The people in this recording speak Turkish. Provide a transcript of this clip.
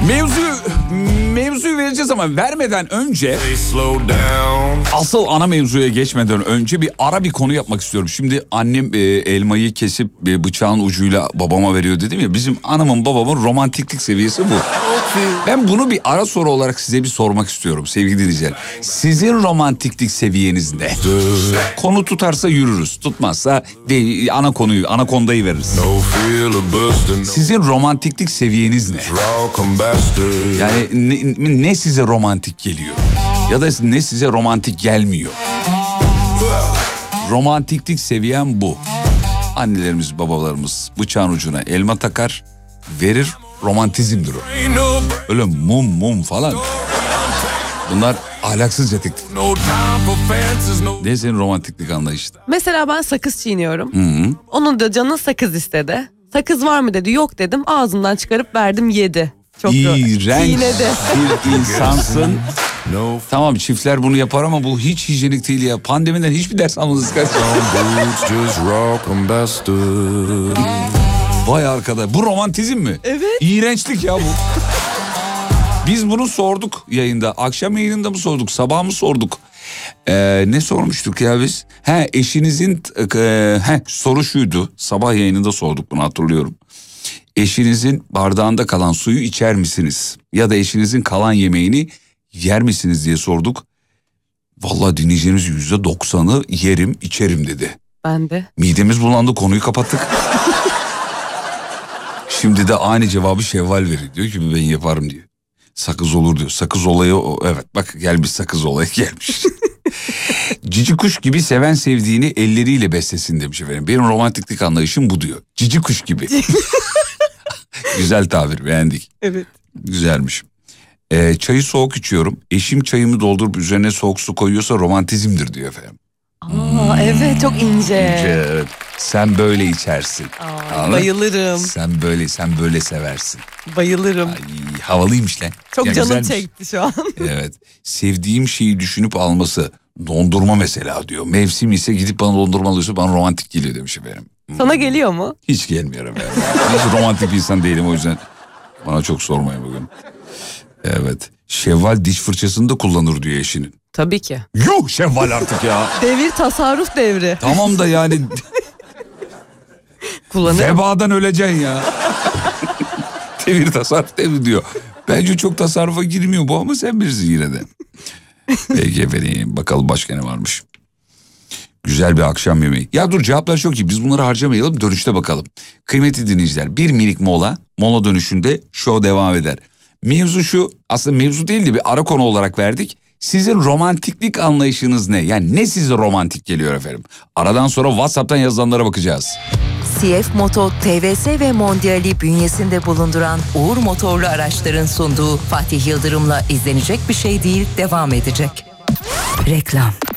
Mevzuyu vereceğiz ama vermeden önce, asıl ana mevzuya geçmeden önce bir konu yapmak istiyorum. Şimdi annem elmayı kesip bıçağın ucuyla babama veriyor dedim ya. Bizim anamın babamın romantiklik seviyesi bu. Ben bunu bir ara soru olarak size bir sormak istiyorum sevgili dinleyiciler. Sizin romantiklik seviyeniz ne? Konu tutarsa yürürüz, tutmazsa anakondayı veririz. Sizin romantiklik seviyeniz ne? Yani ne size romantik geliyor? Ya da ne size romantik gelmiyor? Romantiklik seviyem bu. Annelerimiz, babalarımız bıçağın ucuna elma takar, verir, romantizmdir o. Öyle mum falan. Bunlar ahlaksızca teklif. Ne senin romantiklik anlayışın? Mesela ben sakız çiğniyorum. Hı-hı. Onun da canı sakız istedi. Sakız var mı dedi, yok dedim, ağzımdan çıkarıp verdim, yedi. Çok İğrenç bir insansın. Tamam, çiftler bunu yapar ama bu hiç hijyenik değil ya. Pandemiden hiçbir ders almadınız kardeşim. Vay arkadaş, bu romantizm mi? Evet. İğrençlik ya bu. Biz bunu sorduk yayında. Akşam yayınında mı sorduk, sabah mı sorduk? Ne sormuştuk ya biz? Eşinizin soru şuydu. Sabah yayınında sorduk bunu, hatırlıyorum. Eşinizin bardağında kalan suyu içer misiniz? Ya da eşinizin kalan yemeğini yer misiniz diye sorduk. Vallahi dinleyicilerimiz %90'ı yerim, içerim dedi. Ben de. Midemiz bulandı, konuyu kapattık. Şimdi de aynı cevabı Şevval veriyor. Diyor ki ben yaparım diyor. Sakız olur diyor. Sakız olayı evet, bak gelmiş, sakız olayı gelmiş. Cici kuş gibi seven sevdiğini elleriyle beslesin demiş efendim. Benim romantiklik anlayışım bu diyor. Cici kuş gibi. Güzel tabir, beğendik. Evet. Güzelmiş. Çayı soğuk içiyorum. Eşim çayımı doldurup üzerine soğuk su koyuyorsa romantizmdir diyor efendim. Evet, çok ince. Evet. Sen böyle içersin. Bayılırım. Sen böyle seversin. Bayılırım. Ay, havalıymış lan. Çok ya, canım güzelmiş. çekti şu an. Evet. Sevdiğim şeyi düşünüp alması. Dondurma mesela diyor. Mevsim ise gidip bana dondurma alıyorsa bana romantik geliyor demiş efendim. Sana geliyor mu? Hiç gelmiyor efendim. Hiç romantik bir insan değilim, o yüzden bana çok sormayın bugün. Evet. Şevval diş fırçasını da kullanır diyor eşinin. Tabii ki. Yuh Şevval artık ya. Devir tasarruf devri. Tamam da yani. Kullanırım. Vebadan öleceksin ya. Devir tasarruf devri diyor. Bence çok tasarrufa girmiyor bu ama sen bilirsin yine de. Peki efendim, bakalım başka ne varmış. Güzel bir akşam yemeği. Ya dur, cevaplar çok iyi, biz bunları harcamayalım, dönüşte bakalım. Kıymetli dinleyiciler, bir minik mola dönüşünde show devam eder. Mevzu şu, aslında mevzu değil de bir ara konu olarak verdik. Sizin romantiklik anlayışınız ne? Yani ne size romantik geliyor efendim? Aradan sonra WhatsApp'tan yazılanlara bakacağız. CF Moto, TVS ve Mondial'i bünyesinde bulunduran Uğur Motorlu Araçların sunduğu Fatih Yıldırım'la izlenecek bir şey değil devam edecek. Reklam.